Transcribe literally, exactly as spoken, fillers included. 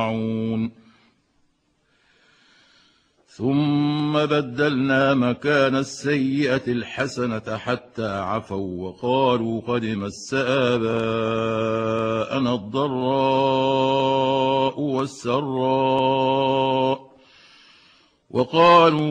يسمعون ثم بدلنا مكان السيئة الحسنة حتى عفوا وقالوا قد مس آباءنا الضراء والسراء وقالوا